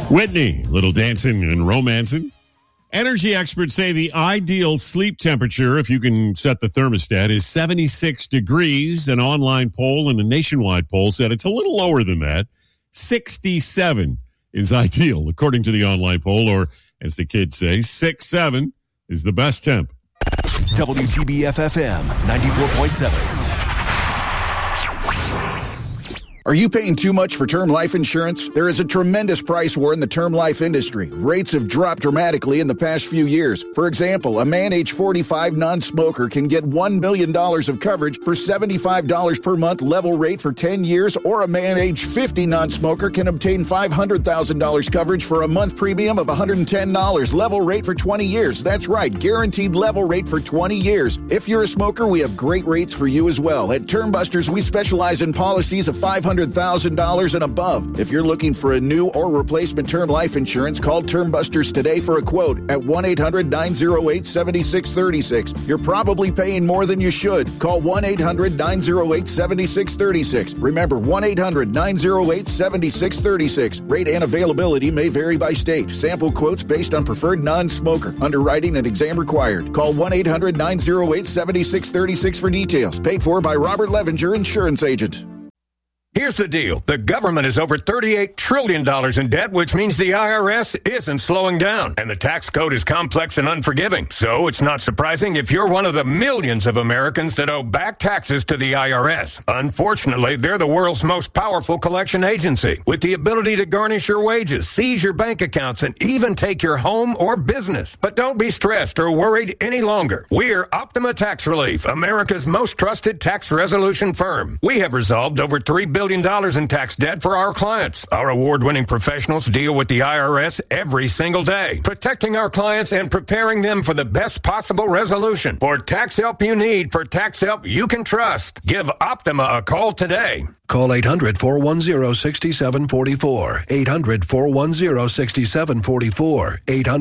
Whitney, little dancing and romancing. Energy experts say the ideal sleep temperature, if you can set the thermostat, is 76 degrees. An online poll and a nationwide poll said it's a little lower than that. 67 is ideal, according to the online poll, or as the kids say, 6-7 is the best temp. WTBF-FM 94.7. Are you paying too much for term life insurance? There is a tremendous price war in the term life industry. Rates have dropped dramatically in the past few years. For example, a man age 45 non-smoker can get $1 million of coverage for $75 per month level rate for 10 years, or a man age 50 non-smoker can obtain $500,000 coverage for a month premium of $110 level rate for 20 years. That's right, guaranteed level rate for 20 years. If you're a smoker, we have great rates for you as well. At Term Busters, we specialize in policies of $500,000 and above. If you're looking for a new or replacement term life insurance, call Term Busters today for a quote at 1-800-908-7636. You're probably paying more than you should. Call 1-800-908-7636. Remember, 1-800-908-7636. Rate and availability may vary by state. Sample quotes based on preferred non-smoker. Underwriting and exam required. Call 1-800-908-7636 for details. Paid for by Robert Levenger, Insurance Agent. Here's the deal. The government is over $38 trillion in debt, which means the IRS isn't slowing down. And the tax code is complex and unforgiving. So it's not surprising if you're one of the millions of Americans that owe back taxes to the IRS. Unfortunately, they're the world's most powerful collection agency, with the ability to garnish your wages, seize your bank accounts, and even take your home or business. But don't be stressed or worried any longer. We're Optima Tax Relief, America's most trusted tax resolution firm. We have resolved over $3 billion in tax debt for our clients. Our award-winning professionals deal with the IRS every single day, protecting our clients and preparing them for the best possible resolution. For tax help you need, for tax help you can trust, give Optima a call today. Call 800-410-6744. 800-410-6744.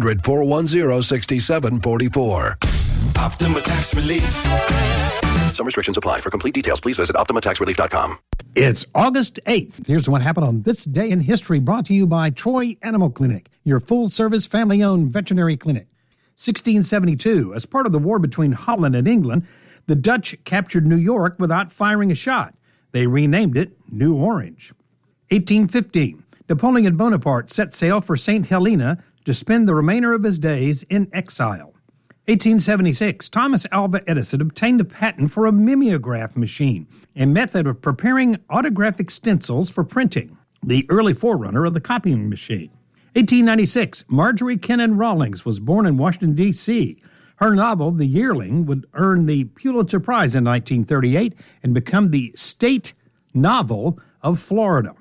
800-410-6744. Optima Tax Relief. Some restrictions apply. For complete details, please visit OptimaTaxRelief.com. It's August 8th. Here's what happened on this day in history, brought to you by Troy Animal Clinic, your full-service, family-owned veterinary clinic. 1672, as part of the war between Holland and England, the Dutch captured New York without firing a shot. They renamed it New Orange. 1815, Napoleon Bonaparte set sail for St. Helena to spend the remainder of his days in exile. 1876, Thomas Alva Edison obtained a patent for a mimeograph machine, a method of preparing autographic stencils for printing, the early forerunner of the copying machine. 1896, Marjorie Kennan Rawlings was born in Washington, D.C. Her novel, The Yearling, would earn the Pulitzer Prize in 1938 and become the state novel of Florida.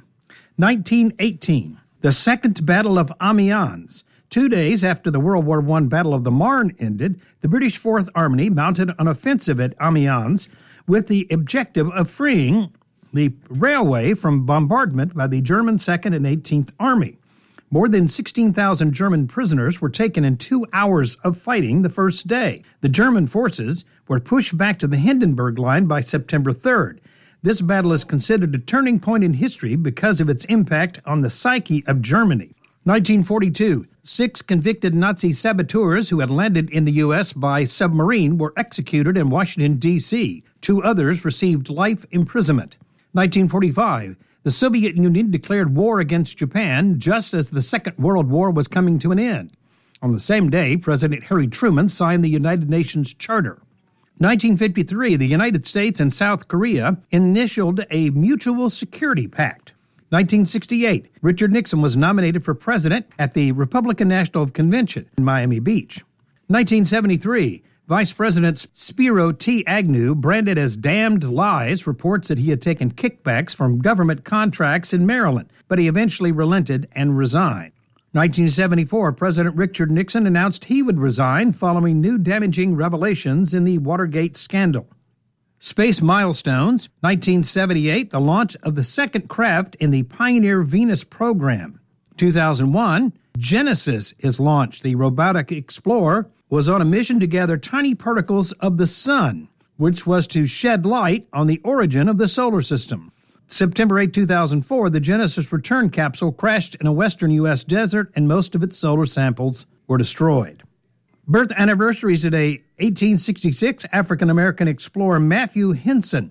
1918, the Second Battle of Amiens. 2 days after the World War I Battle of the Marne ended, the British Fourth Army mounted an offensive at Amiens with the objective of freeing the railway from bombardment by the German Second and 18th Army. More than 16,000 German prisoners were taken in 2 hours of fighting the first day. The German forces were pushed back to the Hindenburg Line by September 3rd. This battle is considered a turning point in history because of its impact on the psyche of Germany. 1942, 6 convicted Nazi saboteurs who had landed in the U.S. by submarine were executed in Washington, D.C. 2 others received life imprisonment. 1945, the Soviet Union declared war against Japan just as the Second World War was coming to an end. On the same day, President Harry Truman signed the United Nations Charter. 1953, the United States and South Korea initialed a mutual security pact. 1968, Richard Nixon was nominated for president at the Republican National Convention in Miami Beach. 1973, Vice President Spiro T. Agnew, branded as damned lies, reports that he had taken kickbacks from government contracts in Maryland, but he eventually relented and resigned. 1974, President Richard Nixon announced he would resign following new damaging revelations in the Watergate scandal. Space milestones. 1978, the launch of the second craft in the Pioneer Venus program. 2001, Genesis is launched. The robotic explorer was on a mission to gather tiny particles of the sun, which was to shed light on the origin of the solar system. September 8, 2004, the Genesis return capsule crashed in a western U.S. desert and most of its solar samples were destroyed. Birth anniversaries today: 1866, African-American explorer Matthew Henson.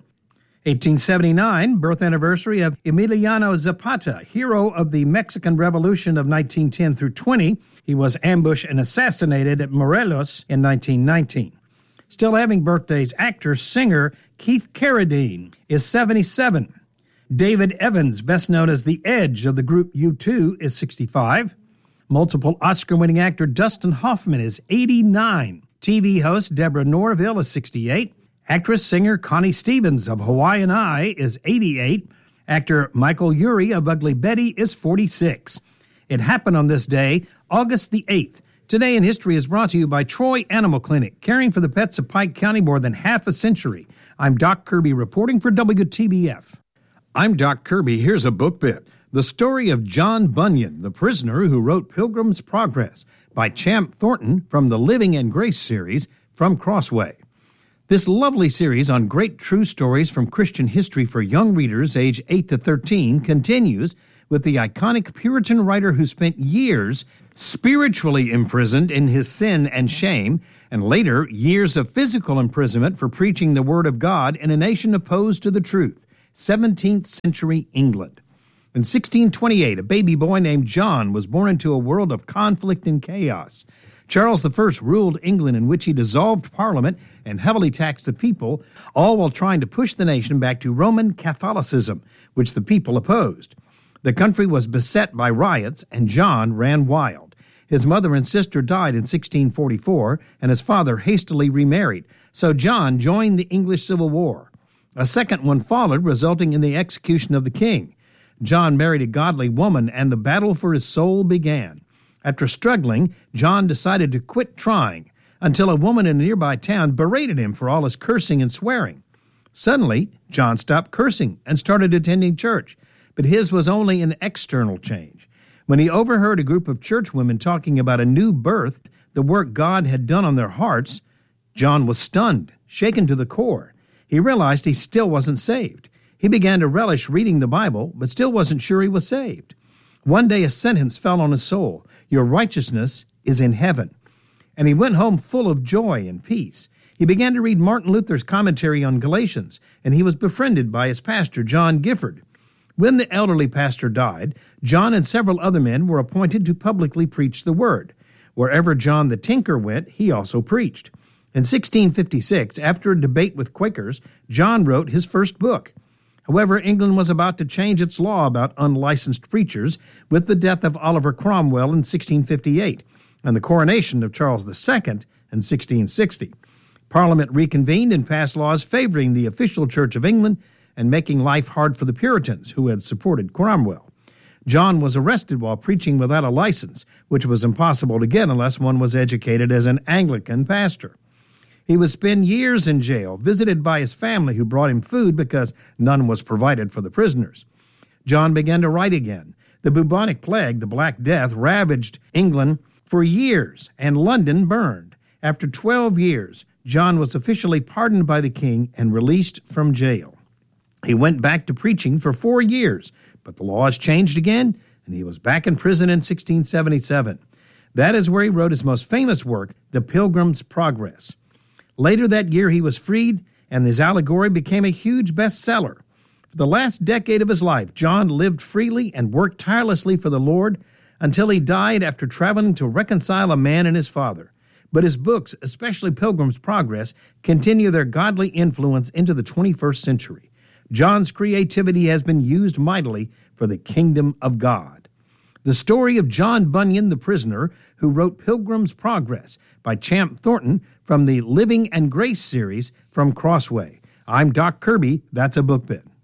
1879, birth anniversary of Emiliano Zapata, hero of the Mexican Revolution of 1910 through 20. He was ambushed and assassinated at Morelos in 1919. Still having birthdays, actor, singer Keith Carradine is 77. David Evans, best known as the Edge of the group U2, is 65. Multiple Oscar-winning actor Dustin Hoffman is 89. TV host Deborah Norville is 68. Actress-singer Connie Stevens of Hawaiian Eye is 88. Actor Michael Urie of Ugly Betty is 46. It happened on this day, August the 8th. Today in History is brought to you by Troy Animal Clinic, caring for the pets of Pike County more than half a century. I'm Doc Kirby reporting for WTBF. I'm Doc Kirby. Here's a book bit. The story of John Bunyan, the prisoner who wrote Pilgrim's Progress, by Champ Thornton from the Living and Grace series from Crossway. This lovely series on great true stories from Christian history for young readers age 8 to 13 continues with the iconic Puritan writer who spent years spiritually imprisoned in his sin and shame, and later years of physical imprisonment for preaching the Word of God in a nation opposed to the truth, 17th century England. In 1628, a baby boy named John was born into a world of conflict and chaos. Charles I ruled England, in which he dissolved Parliament and heavily taxed the people, all while trying to push the nation back to Roman Catholicism, which the people opposed. The country was beset by riots, and John ran wild. His mother and sister died in 1644, and his father hastily remarried, so John joined the English Civil War. A second one followed, resulting in the execution of the king. John married a godly woman, and the battle for his soul began. After struggling, John decided to quit trying, until a woman in a nearby town berated him for all his cursing and swearing. Suddenly, John stopped cursing and started attending church, but his was only an external change. When he overheard a group of churchwomen talking about a new birth, the work God had done on their hearts, John was stunned, shaken to the core. He realized he still wasn't saved. He began to relish reading the Bible, but still wasn't sure he was saved. One day a sentence fell on his soul: "Your righteousness is in heaven." And he went home full of joy and peace. He began to read Martin Luther's commentary on Galatians, and he was befriended by his pastor, John Gifford. When the elderly pastor died, John and several other men were appointed to publicly preach the word. Wherever John the Tinker went, he also preached. In 1656, after a debate with Quakers, John wrote his first book. However, England was about to change its law about unlicensed preachers with the death of Oliver Cromwell in 1658 and the coronation of Charles II in 1660. Parliament reconvened and passed laws favoring the official Church of England and making life hard for the Puritans who had supported Cromwell. John was arrested while preaching without a license, which was impossible to get unless one was educated as an Anglican pastor. He would spend years in jail, visited by his family who brought him food because none was provided for the prisoners. John began to write again. The bubonic plague, the Black Death, ravaged England for years, and London burned. After 12 years, John was officially pardoned by the king and released from jail. He went back to preaching for 4 years, but the laws changed again, and he was back in prison in 1677. That is where he wrote his most famous work, The Pilgrim's Progress. Later that year, he was freed, and his allegory became a huge bestseller. For the last decade of his life, John lived freely and worked tirelessly for the Lord until he died after traveling to reconcile a man and his father. But his books, especially Pilgrim's Progress, continue their godly influence into the 21st century. John's creativity has been used mightily for the kingdom of God. The story of John Bunyan, the prisoner, who wrote Pilgrim's Progress, by Champ Thornton from the Living and Grace series from Crossway. I'm Doc Kirby. That's a book bit.